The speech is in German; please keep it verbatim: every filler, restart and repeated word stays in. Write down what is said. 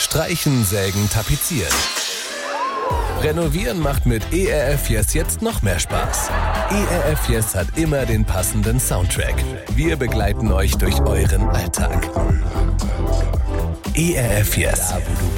Streichen, Sägen, Tapezieren. Renovieren macht mit E R F Yes jetzt noch mehr Spaß. E R F Yes hat immer den passenden Soundtrack. Wir begleiten euch durch euren Alltag. E R F Yes.